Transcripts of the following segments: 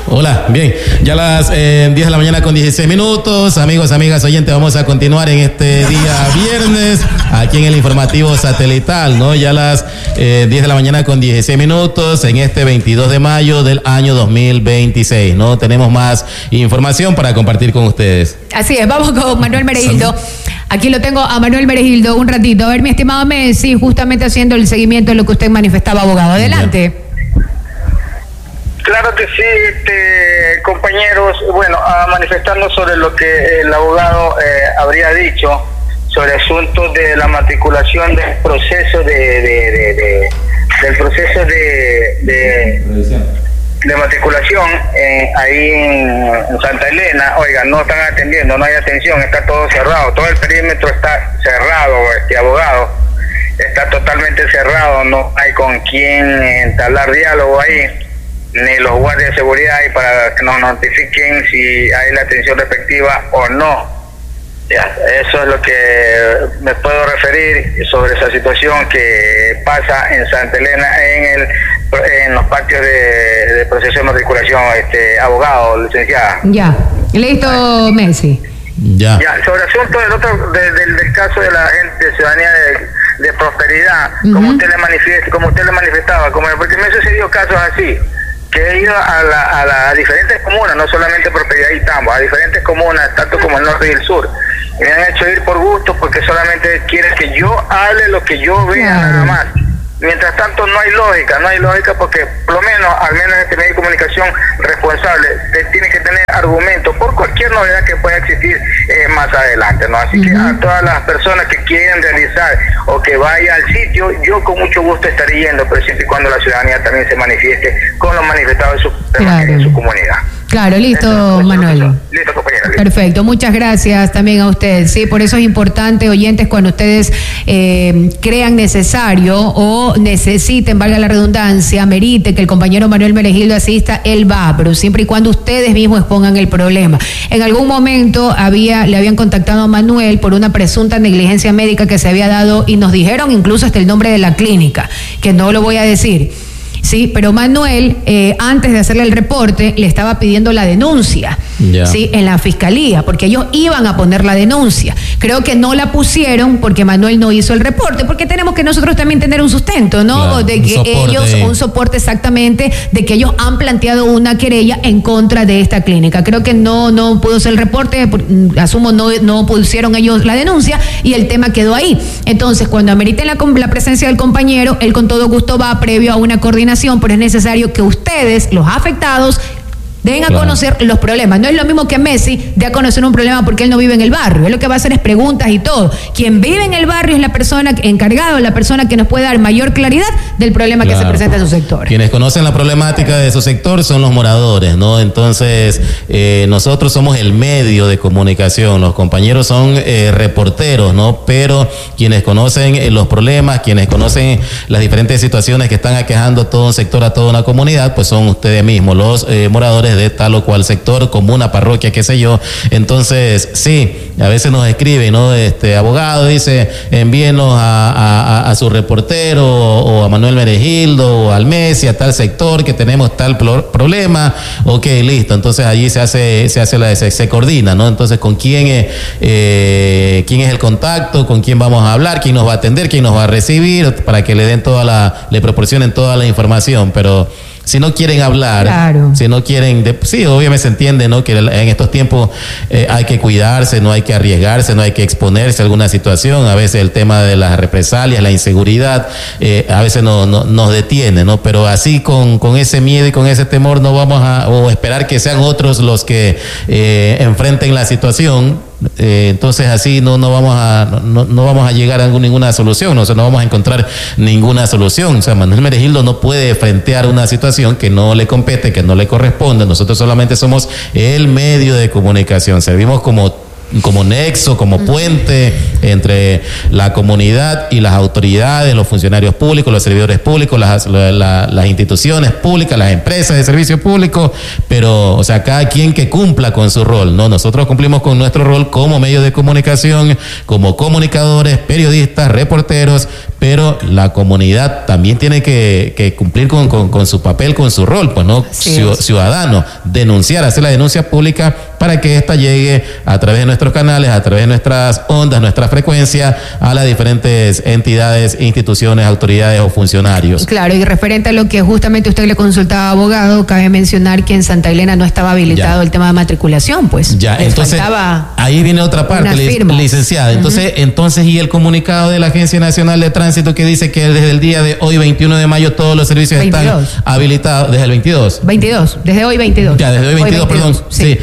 Hola, bien, ya las 10 de la mañana con 16 minutos. Amigos, amigas, oyentes, vamos a continuar en este día viernes, aquí en el informativo satelital, ¿no? Ya las 10 de la mañana con 16 minutos, en este 22 de mayo del año 2026, ¿no? Tenemos más información para compartir con ustedes. Así es, vamos con Manuel Meregildo. Aquí lo tengo a Manuel Meregildo un ratito. A ver, mi estimado Messi, justamente haciendo el seguimiento de lo que usted manifestaba, abogado. Adelante. Claro que sí, compañeros. Bueno, manifestarnos sobre lo que el abogado habría dicho sobre asuntos de la matriculación del proceso de matriculación ahí en Santa Elena. Oigan, no están atendiendo, no hay atención, está todo cerrado, todo el perímetro está cerrado, abogado, está totalmente cerrado, no hay con quién entablar diálogo ahí, ni los guardias de seguridad ahí para que nos notifiquen si hay la atención respectiva o no. Ya, eso es lo que me puedo referir sobre esa situación que pasa en Santa Elena en los patios de proceso de matriculación, abogado, licenciada. Ya, listo, Messi. Ya. Sobre el asunto del caso de la gente de ciudadanía de prosperidad, como usted le manifestaba, porque me han sucedido casos así, que he ido a diferentes comunas, no solamente Prosperidad y Tambo, a diferentes comunas, tanto como el norte y el sur. Me han hecho ir por gusto porque solamente quieren que yo hable lo que yo vea, nada más. Mientras tanto no hay lógica porque por lo menos, al menos en este medio de comunicación responsable, tiene que tener argumentos por cualquier novedad que pueda existir más adelante, ¿no? Así que a todas las personas que quieren realizar o que vaya al sitio, yo con mucho gusto estaré yendo, pero siempre y cuando la ciudadanía también se manifieste con los manifestados en su comunidad. Claro, listo, Manuel. Listo, compañera. Listo. Perfecto, muchas gracias también a usted. Sí, por eso es importante, oyentes, cuando ustedes crean necesario o necesiten, valga la redundancia, merite que el compañero Manuel Meregildo asista, él va, pero siempre y cuando ustedes mismos expongan el problema. En algún momento le habían contactado a Manuel por una presunta negligencia médica que se había dado y nos dijeron incluso hasta el nombre de la clínica, que no lo voy a decir. Sí, pero Manuel, antes de hacerle el reporte, le estaba pidiendo la denuncia, ¿sí? En la fiscalía, porque ellos iban a poner la denuncia. Creo que no la pusieron porque Manuel no hizo el reporte, porque tenemos que nosotros también tener un sustento, ¿no? Claro, de que un soporte exactamente, de que ellos han planteado una querella en contra de esta clínica. Creo que no pudo hacer el reporte, asumo no pusieron ellos la denuncia y el tema quedó ahí. Entonces, cuando ameriten la presencia del compañero, él con todo gusto va previo a una coordinación, pero es necesario que ustedes, los afectados, den a conocer los problemas. No es lo mismo que Messi de a conocer un problema porque él no vive en el barrio. Él lo que va a hacer es preguntas y todo. Quien vive en el barrio es la persona encargada, la persona que nos puede dar mayor claridad del problema que se presenta en su sector. Quienes conocen la problemática de su sector son los moradores, ¿no? Entonces, nosotros somos el medio de comunicación, los compañeros son reporteros, ¿no? Pero quienes conocen los problemas, quienes conocen las diferentes situaciones que están aquejando todo un sector, a toda una comunidad, pues son ustedes mismos, los moradores de tal o cual sector, comuna, parroquia, qué sé yo. Entonces, sí, a veces nos escriben, ¿no? Abogado dice, envíenos a su reportero o a Manuel Meregildo o al Messi, a tal sector que tenemos tal problema. Ok, listo. Entonces allí se coordina, ¿no? Entonces, ¿con quién es el contacto? ¿Con quién vamos a hablar? ¿Quién nos va a atender? ¿Quién nos va a recibir? Para que le proporcionen toda la información, pero si no quieren hablar, si no quieren, sí, obviamente se entiende, ¿no? Que en estos tiempos hay que cuidarse, no hay que arriesgarse, no hay que exponerse a alguna situación. A veces el tema de las represalias, la inseguridad, a veces nos detiene, ¿no? Pero así con ese miedo y con ese temor no vamos a esperar que sean otros los que enfrenten la situación. Entonces así no vamos a llegar a ninguna solución, o sea, no vamos a encontrar ninguna solución. O sea, Manuel Meregildo no puede frentear una situación que no le compete, que no le corresponde. Nosotros solamente somos el medio de comunicación, servimos como nexo, como puente entre la comunidad y las autoridades, los funcionarios públicos, los servidores públicos, las instituciones públicas, las empresas de servicio público, pero, o sea, cada quien que cumpla con su rol, ¿no? Nosotros cumplimos con nuestro rol como medio de comunicación, como comunicadores, periodistas, reporteros, pero la comunidad también tiene que cumplir con su papel, con su rol, pues, ¿no? Ciudadano, denunciar, hacer la denuncia pública para que ésta llegue a través de nuestros canales, a través de nuestras ondas, nuestra frecuencia, a las diferentes entidades, instituciones, autoridades o funcionarios. Claro, y referente a lo que justamente usted le consultaba, abogado, cabe mencionar que en Santa Elena no estaba habilitado el tema de matriculación, pues. Ya, entonces, ahí viene otra parte, licenciada. Entonces, ¿y el comunicado de la Agencia Nacional de Tránsito que dice que desde el día de hoy, 21 de mayo, todos los servicios 22. Están habilitados? ¿Desde el 22? 22, desde hoy 22. Ya, desde hoy 22, perdón. Sí.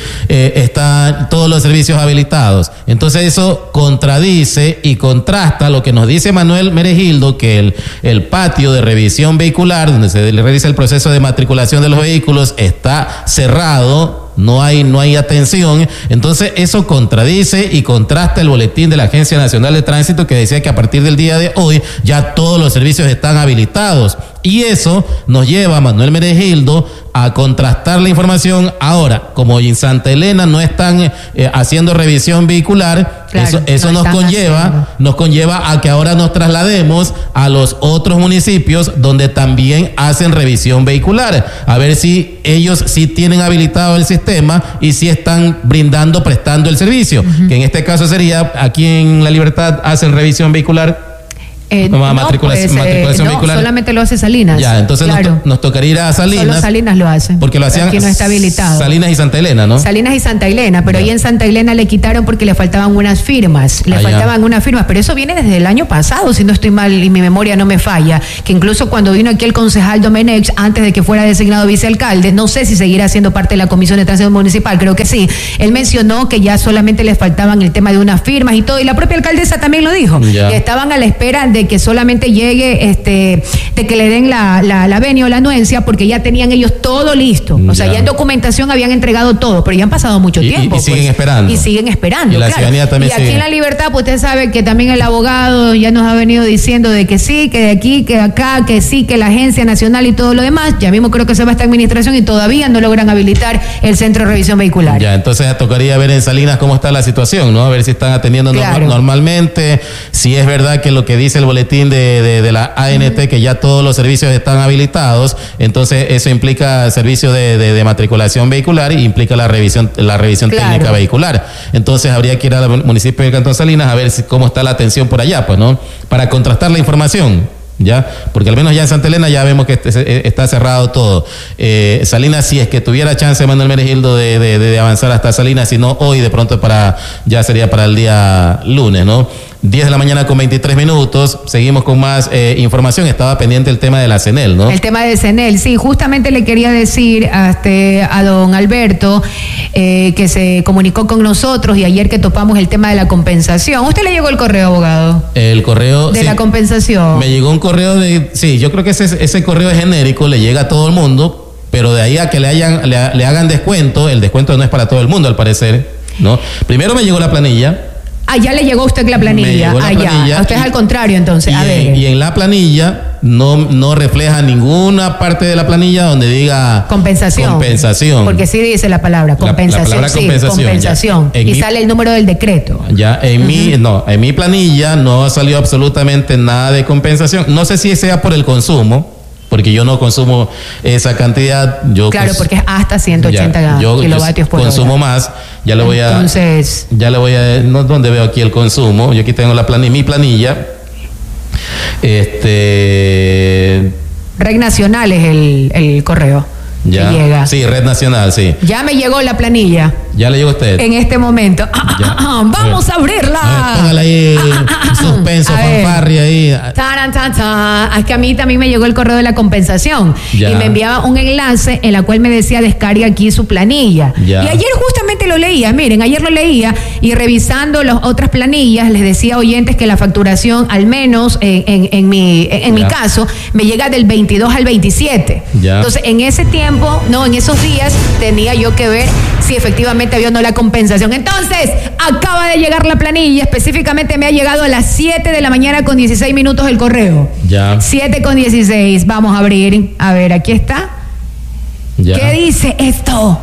Están todos los servicios habilitados. Entonces eso contradice y contrasta lo que nos dice Manuel Meregildo, que el patio de revisión vehicular, donde se realiza el proceso de matriculación de los vehículos, está cerrado. No hay atención. Entonces eso contradice y contrasta el boletín de la Agencia Nacional de Tránsito, que decía que a partir del día de hoy ya todos los servicios están habilitados. Y eso nos lleva a Manuel Meregildo a contrastar la información. Ahora, como en Santa Elena no están haciendo revisión vehicular, claro, eso nos conlleva a que ahora nos traslademos a los otros municipios donde también hacen revisión vehicular, a ver si ellos sí tienen habilitado el sistema y si están prestando el servicio, que en este caso sería aquí en La Libertad hacen revisión vehicular. Matriculación vehicular. Solamente lo hace Salinas. Ya, entonces claro. nos tocaría ir a Salinas. Solo Salinas lo hace. Porque lo hacían. Aquí no está habilitado. Salinas y Santa Elena, ¿no? Salinas y Santa Elena, pero ahí en Santa Elena le quitaron porque le faltaban unas firmas. Pero eso viene desde el año pasado, si no estoy mal y mi memoria no me falla. Que incluso cuando vino aquí el concejal Domenech, antes de que fuera designado vicealcalde, no sé si seguirá siendo parte de la Comisión de Tránsito Municipal, creo que sí. Él mencionó que ya solamente les faltaban el tema de unas firmas y todo, y la propia alcaldesa también lo dijo. Que estaban a la espera de que solamente llegue, de que le den la venia o la anuencia, porque ya tenían ellos todo listo. O sea, ya en documentación habían entregado todo, pero ya han pasado mucho tiempo. Y siguen esperando. Y siguen esperando, y la ciudadanía también aquí en La Libertad, pues usted sabe que también el abogado ya nos ha venido diciendo de que sí, que de aquí, que de acá, que sí, que la Agencia Nacional y todo lo demás. Ya mismo creo que se va a esta administración y todavía no logran habilitar el centro de revisión vehicular. Ya, entonces tocaría ver en Salinas cómo está la situación, ¿no? A ver si están atendiendo normalmente, si es verdad que lo que dice el boletín de la ANT, que ya todos los servicios están habilitados, entonces eso implica servicio de matriculación vehicular y implica la revisión técnica vehicular. Entonces habría que ir al municipio de Cantón Salinas a ver cómo está la atención por allá, pues, ¿no? Para contrastar la información. ¿Ya? Porque al menos ya en Santa Elena ya vemos que está cerrado todo. Salinas, si es que tuviera chance Manuel Meregildo de avanzar hasta Salinas, si no hoy, de pronto ya sería para el día lunes, ¿no? 10 de la mañana con 23 minutos, seguimos con más información. Estaba pendiente el tema de la CENEL, ¿no? El tema de CENEL, sí, justamente le quería decir a don Alberto que se comunicó con nosotros y ayer que topamos el tema de la compensación. ¿Usted le llegó el correo, abogado? El correo de la compensación. Me llegó un correo sí, yo creo que ese correo es genérico, le llega a todo el mundo, pero de ahí a que le hagan descuento, el descuento no es para todo el mundo al parecer, ¿no? Primero me llegó la planilla. Ya le llegó a usted la planilla. Ya. A usted es al contrario, entonces. Y en la planilla no refleja ninguna parte de la planilla donde diga compensación. Porque sí dice la palabra compensación. La palabra compensación. Y sale el número del decreto. Ya, en mi planilla no salió absolutamente nada de compensación. No sé si sea por el consumo, porque yo no consumo esa cantidad. Porque es hasta 180 kilovatios por hora. Consumo más. Entonces, ¿dónde veo aquí el consumo? Yo aquí tengo mi planilla. Red Nacional es el correo. Ya. Llega. Sí, Red Nacional, sí. Ya me llegó la planilla. Ya le llegó a usted. En este momento. Vamos a abrirla. Póngale ahí suspenso, fanfarria ahí. Es que a mí también me llegó el correo de la compensación. Ya. Y me enviaba un enlace en la cual me decía descargue aquí su planilla. Ya. Y ayer justamente lo leía. Miren, ayer lo leía y revisando las otras planillas les decía a oyentes que la facturación, al menos en mi caso, me llega del 22 al 27. Ya. Entonces, en ese tiempo, en esos días tenía yo que ver si efectivamente había o no la compensación. Entonces, acaba de llegar la planilla, específicamente me ha llegado a las 7 de la mañana con 16 minutos el correo. Ya. 7 con 16, vamos a abrir. A ver, aquí está. Ya. ¿Qué dice esto?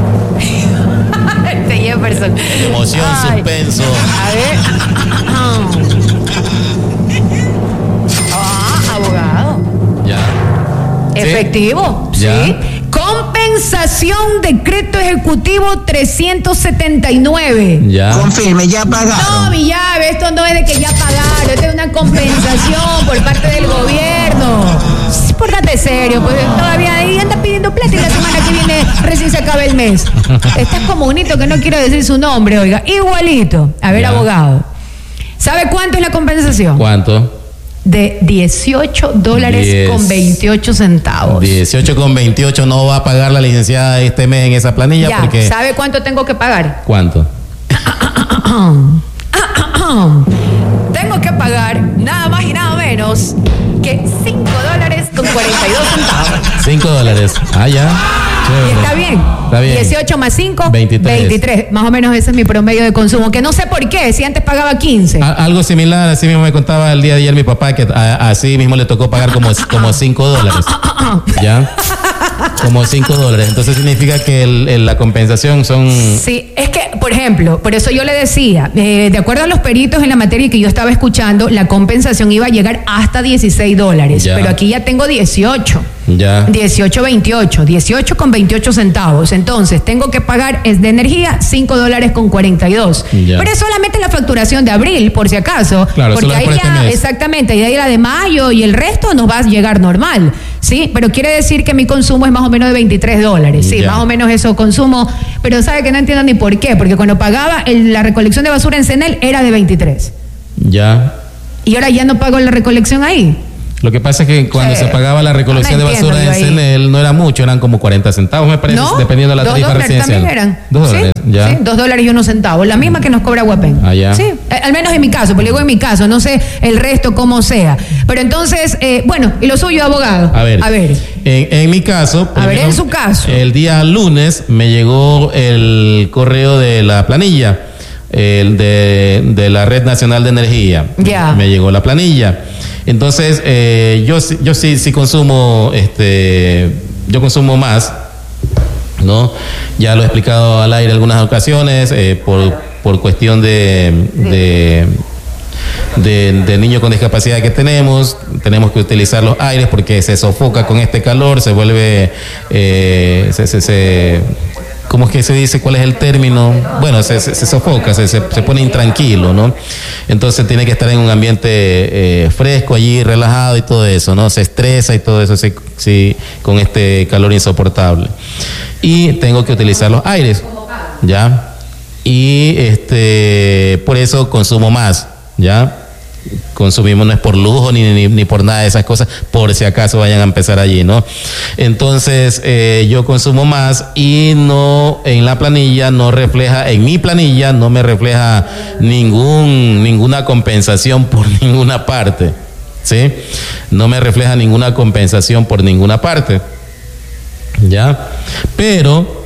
Jefferson. Emoción, suspenso. A ver. Efectivo, Ya. sí. Compensación, decreto ejecutivo 379. Ya. Confirme, ya pagaron. No, mi llave, esto no es de que ya pagaron, esto es una compensación por parte del gobierno. Sí, pórtate serio, pues todavía ahí anda pidiendo plata y la semana que viene recién se acaba el mes. Estás como un hito que no quiero decir su nombre, oiga, igualito. A ver, Ya. abogado, ¿sabe cuánto es la compensación? ¿Cuánto? De $18 con 28 centavos. 18,28 no va a pagar la licenciada este mes en esa planilla Ya, porque... ¿sabe cuánto tengo que pagar? ¿Cuánto? Tengo que pagar nada más y nada menos que $5 con 42 centavos. $5. Ah, ya. Y Chévere. está bien. Está bien. 18 más 5, 23. 23. Más o menos ese es mi promedio de consumo. Que no sé por qué, si antes pagaba 15. Algo similar, así mismo me contaba el día de ayer mi papá que así mismo le tocó pagar como $5. ¿Ya? Como $5. Entonces significa que la compensación son... Sí, es que, por ejemplo, por eso yo le decía, de acuerdo a los peritos en la materia que yo estaba escuchando, la compensación iba a llegar hasta $16. Ya. Pero aquí ya tengo 18. Ya. 18.28, 18 con 28 centavos. Entonces, tengo que pagar es de energía $5 con 42. Ya. Pero es solamente la facturación de abril, por si acaso. Claro, porque solo es ahí por este ya, mes. exactamente, y ahí la de mayo y el resto nos va a llegar normal. Sí, pero quiere decir que mi consumo es más o menos de $23. Sí, Ya. más o menos eso consumo. Pero sabe que no entiendo ni por qué, porque cuando pagaba la recolección de basura en CENEL era de 23. Ya. Y ahora ya no pago la recolección ahí. Lo que pasa es que cuando Sí. se pagaba la recolección No de entiendo basura en yo ahí. CENEL no era mucho, eran como 40 centavos, me parece, ¿No? dependiendo de la tarifa $2 residencial. también eran. $2, ¿Sí? ya. Sí, $2 y 1 centavo. La misma que nos cobra Guapén. Ah, ya. Sí, al menos en mi caso, porque digo en mi caso, no sé el resto cómo sea. Pero entonces, bueno, y lo suyo, abogado. A ver. En mi caso, A ver, primero, en su caso. el día lunes me llegó el correo de la planilla, el de la Red Nacional de Energía. Ya. Me llegó la planilla. Entonces, yo sí consumo, yo consumo más, ¿no? Ya lo he explicado al aire algunas ocasiones, por cuestión de niños con discapacidad que tenemos que utilizar los aires porque se sofoca con este calor, se vuelve, ¿cómo es que se dice? ¿Cuál es el término? Bueno, se sofoca, se pone intranquilo, ¿no? Entonces tiene que estar en un ambiente fresco allí, relajado y todo eso, ¿no? Se estresa y todo eso, sí, con este calor insoportable. Y tengo que utilizar los aires, ¿ya? Y por eso consumo más, ¿ya? Consumimos no es por lujo ni por nada de esas cosas, por si acaso vayan a empezar allí, ¿no? Entonces, yo consumo más y no, en la planilla no refleja, en mi planilla no me refleja ninguna compensación por ninguna parte, ¿sí? No me refleja ninguna compensación por ninguna parte, ¿ya? Pero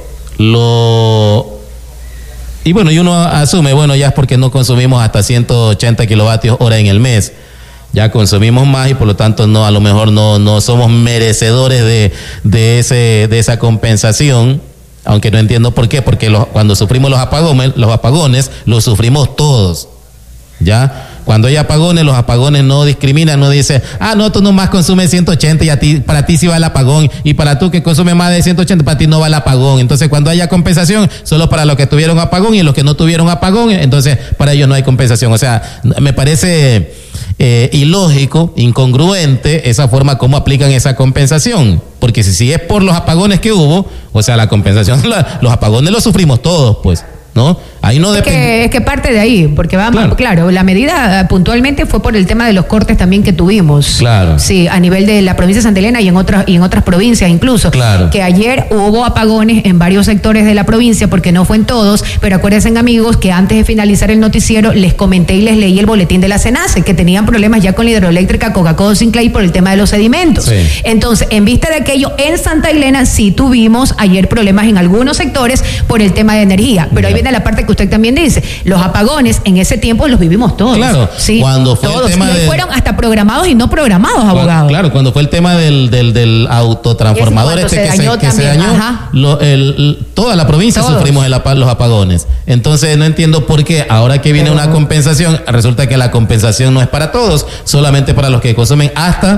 y bueno, y uno asume, bueno, ya es porque no consumimos hasta 180 kilovatios hora en el mes. Ya consumimos más y por lo tanto no, a lo mejor no somos merecedores de esa compensación, aunque no entiendo por qué, porque cuando sufrimos los apagones los sufrimos todos. ¿Ya? Cuando hay apagones, los apagones no discriminan, no dicen, no, tú nomás consumes 180 y para ti sí va el apagón, y para tú que consumes más de 180, para ti no va el apagón. Entonces, cuando haya compensación, solo para los que tuvieron apagón y los que no tuvieron apagón, entonces para ellos no hay compensación. O sea, me parece ilógico, incongruente esa forma como aplican esa compensación. Porque si es por los apagones que hubo, o sea, la compensación, los apagones los sufrimos todos, pues, ¿no? Ahí no depende. Es que parte de ahí, porque claro, la medida puntualmente fue por el tema de los cortes también que tuvimos. Claro. Sí, a nivel de la provincia de Santa Elena y en otras provincias incluso. Claro. Que ayer hubo apagones en varios sectores de la provincia, porque no fue en todos, pero acuérdense, amigos, que antes de finalizar el noticiero les comenté y les leí el boletín de la CENACE, que tenían problemas ya con la hidroeléctrica Coca-Cola-Sinclair por el tema de los sedimentos. Sí. Entonces, en vista de aquello, en Santa Elena sí tuvimos ayer problemas en algunos sectores por el tema de energía, pero ahí viene la parte que usted también dice, los apagones en ese tiempo los vivimos todos. Claro, sí, cuando fue todos. el tema Y fueron hasta programados y no programados, abogado. Claro, cuando fue el tema del autotransformador que se dañó, ajá. toda la provincia Todos. sufrimos los apagones. Entonces no entiendo por qué ahora que viene una compensación, resulta que la compensación no es para todos, solamente para los que consumen hasta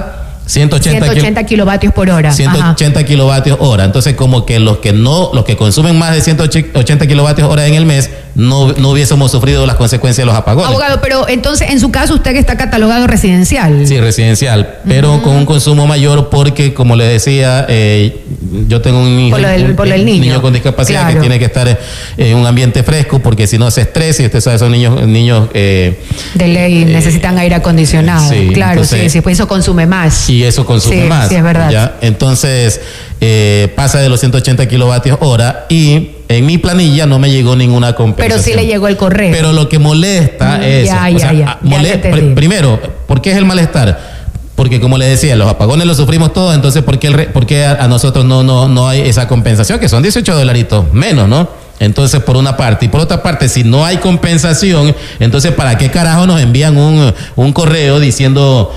180 kilovatios por hora. 180 kilovatios hora. Entonces, como que los que consumen más de 180 kilovatios hora en el mes, no hubiésemos sufrido las consecuencias de los apagones. Abogado, pero entonces, en su caso, usted que está catalogado residencial. Sí, residencial, pero con un consumo mayor porque, como le decía, yo tengo un hijo, niño con discapacidad, claro, que tiene que estar en un ambiente fresco porque si no se estresa y usted sabe, son niños de ley necesitan aire acondicionado. Sí, claro, entonces, sí, pues eso consume más. Y eso consume más. Sí, es verdad. ¿Ya? Entonces, pasa de los 180 kilovatios hora y en mi planilla no me llegó ninguna compensación. Pero sí le llegó el correo. Pero lo que molesta es... Primero, ¿por qué es el malestar? Porque, como le decía, los apagones los sufrimos todos, entonces, ¿por qué a nosotros no hay esa compensación? Que son $18 menos, ¿no? Entonces, por una parte. Y por otra parte, si no hay compensación, entonces, ¿para qué carajo nos envían un correo diciendo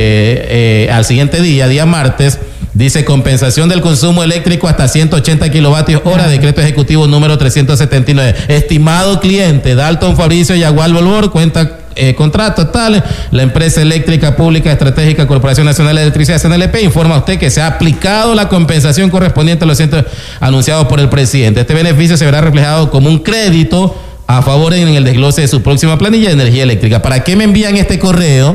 al siguiente día martes, dice compensación del consumo eléctrico hasta 180 kilovatios hora, decreto ejecutivo número 379. Estimado cliente, Dalton Fabricio Yagual Bolbor, cuenta contrato tal, la empresa eléctrica pública estratégica Corporación Nacional de Electricidad CNLP informa a usted que se ha aplicado la compensación correspondiente a los cientos anunciados por el presidente. Este beneficio se verá reflejado como un crédito a favor en el desglose de su próxima planilla de energía eléctrica. ¿Para qué me envían este correo?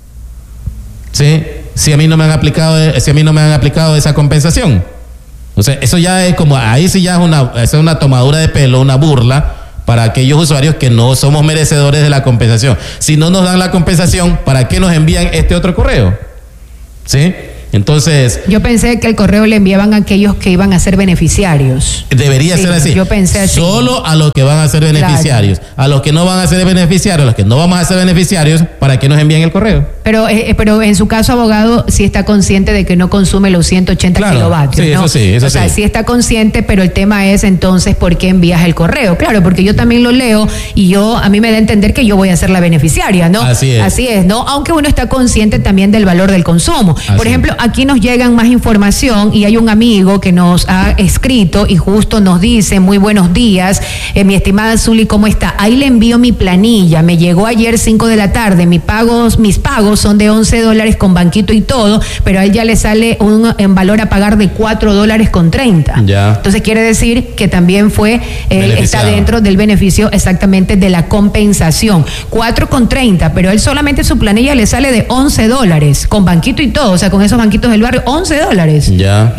¿Sí? Si a mí no me han aplicado esa compensación. O sea, eso ya es como, ahí sí ya es una tomadura de pelo, una burla para aquellos usuarios que no somos merecedores de la compensación. Si no nos dan la compensación, ¿para qué nos envían este otro correo? ¿Sí? Entonces... Yo pensé que el correo le enviaban a aquellos que iban a ser beneficiarios. Debería ser así. Yo pensé así. Solo a los que van a ser beneficiarios. Claro. A los que no van a ser beneficiarios, a los que no vamos a ser beneficiarios, ¿para qué nos envían el correo? Pero en su caso, abogado, sí está consciente de que no consume los 180 kilovatios, sí, ¿no? Eso o sea, sí está consciente, pero el tema es entonces ¿por qué envías el correo? Claro, porque yo también lo leo y a mí me da a entender que yo voy a ser la beneficiaria, ¿no? Así es, ¿no? Aunque uno está consciente también del valor del consumo. Por ejemplo, aquí nos llegan más información y hay un amigo que nos ha escrito y justo nos dice: muy buenos días, mi estimada Zuli, ¿cómo está? Ahí le envío mi planilla, me llegó ayer 5 de la tarde, mis pagos son de $11 con banquito y todo, pero a él ya le sale en valor a pagar de $4.30. Ya. Entonces quiere decir que también está dentro del beneficio exactamente de la compensación. 4.30, pero él solamente su planilla le sale de $11 con banquito y todo, o sea, con esos banquitos del barrio, $11. Ya.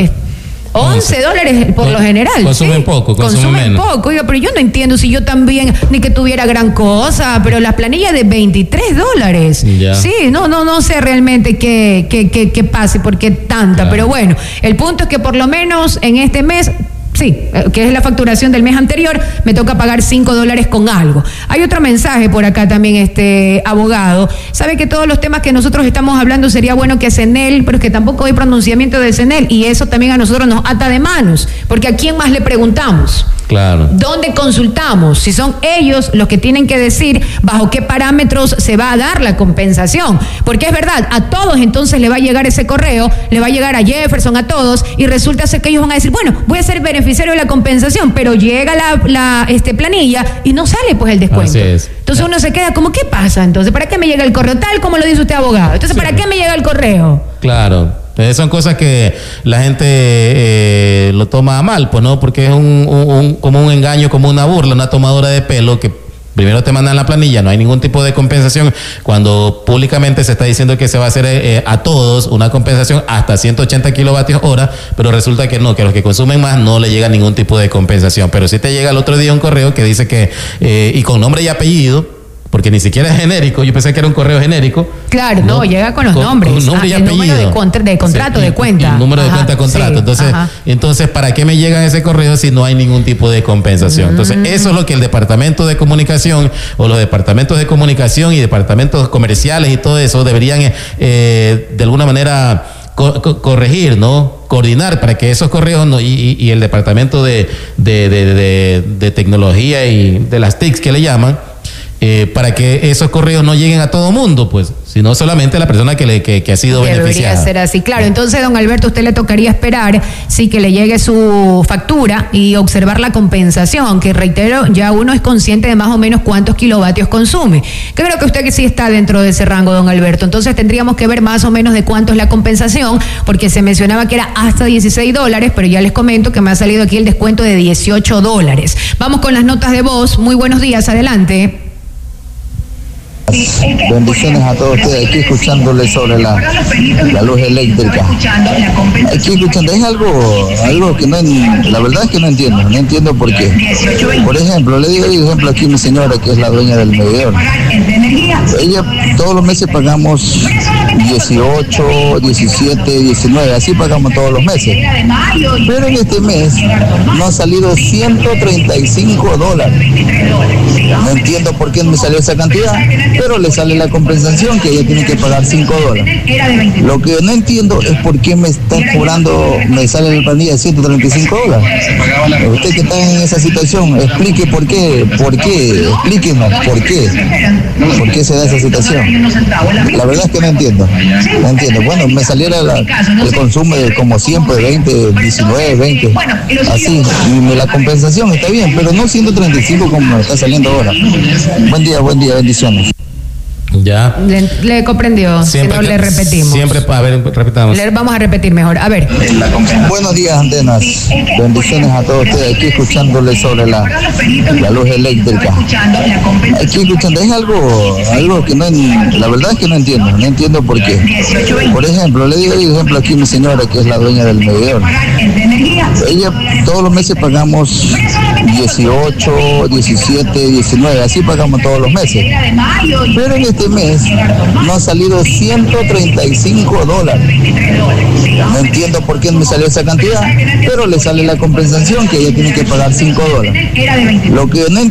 $11 por lo general. Consumen poco, consumen menos. Poco, oiga, pero yo no entiendo si yo también, ni que tuviera gran cosa, pero la planilla de $23. Ya. Sí, no sé realmente qué pase, por qué tanta, claro. Pero bueno, el punto es que por lo menos en este mes, sí, que es la facturación del mes anterior, me toca pagar $5 con algo. Hay otro mensaje por acá también, abogado. Sabe que todos los temas que nosotros estamos hablando sería bueno que CENEL, pero es que tampoco hay pronunciamiento de CENEL y eso también a nosotros nos ata de manos, porque ¿a quién más le preguntamos? Claro. ¿Dónde consultamos? Si son ellos los que tienen que decir bajo qué parámetros se va a dar la compensación. Porque es verdad, a todos entonces le va a llegar ese correo, le va a llegar a Jefferson, a todos, y resulta ser que ellos van a decir, bueno, voy a ser beneficiario de la compensación, pero llega la planilla y no sale pues el descuento. Así es. Entonces uno se queda como, ¿qué pasa? Entonces, ¿para qué me llega el correo? Tal como lo dice usted, abogado. Entonces, ¿para qué me llega el correo? Claro. Son cosas que la gente lo toma a mal, pues no, porque es como un engaño, como una burla, una tomadura de pelo que primero te mandan la planilla, no hay ningún tipo de compensación, cuando públicamente se está diciendo que se va a hacer a todos una compensación hasta 180 kilovatios hora, pero resulta que no, que a los que consumen más no le llega ningún tipo de compensación. Pero sí te llega el otro día un correo que dice que, y con nombre y apellido, porque ni siquiera es genérico, yo pensé que era un correo genérico. Claro, no llega con los nombres. Con nombre y apellido. El número de contrato, sí, de cuenta. El número de cuenta de contrato. Sí, entonces, ¿para qué me llega ese correo si no hay ningún tipo de compensación? Entonces, eso es lo que el Departamento de Comunicación o los departamentos de comunicación y departamentos comerciales y todo eso deberían de alguna manera corregir, ¿no? Coordinar para que esos correos y el Departamento de Tecnología y de las TICs que le llaman, para que esos correos no lleguen a todo mundo, pues, sino solamente a la persona que ha sido beneficiada. Debería ser así, claro. Entonces, don Alberto, usted le tocaría esperar, sí, que le llegue su factura y observar la compensación, que reitero, ya uno es consciente de más o menos cuántos kilovatios consume. Creo que usted que sí está dentro de ese rango, don Alberto. Entonces, tendríamos que ver más o menos de cuánto es la compensación, porque se mencionaba que era hasta $16, pero ya les comento que me ha salido aquí el descuento de $18. Vamos con las notas de voz. Muy buenos días, adelante. Bendiciones a todos ustedes, aquí escuchándole sobre la luz eléctrica. Aquí escuchando, es algo que la verdad es que no entiendo por qué. Por ejemplo, le digo el ejemplo aquí a mi señora, que es la dueña del medidor. Ella, todos los meses pagamos 18, 17, 19, así pagamos todos los meses. Pero en este mes nos ha salido $135. No entiendo por qué me salió esa cantidad, pero le sale la compensación que ella tiene que pagar $5. Lo que no entiendo es por qué me está cobrando, me sale en la planilla $135. Usted que está en esa situación, explique por qué, explíquenos por qué se da esa situación. La verdad es que no entiendo. Bueno, me saliera el consumo de, como siempre, 20, 19, 20, así, y la compensación está bien, pero no 135 como me está saliendo ahora. Buen día, bendiciones. Ya. Le comprendió. Siempre, si no, le repetimos. Siempre, a ver, repitamos. Vamos a repetir mejor. A ver. Buenos días, antenas. Bendiciones a todos ustedes, aquí escuchándole sobre la luz eléctrica. Aquí escuchando, es algo que la verdad es que no entiendo por qué. Por ejemplo, le digo el ejemplo aquí a mi señora, que es la dueña del medidor. Ella, todos los meses pagamos 18, 17, 19, así pagamos todos los meses. Pero en este mes nos ha salido $135. No entiendo por qué me salió esa cantidad, pero le sale la compensación que ella tiene que pagar $5. Lo que no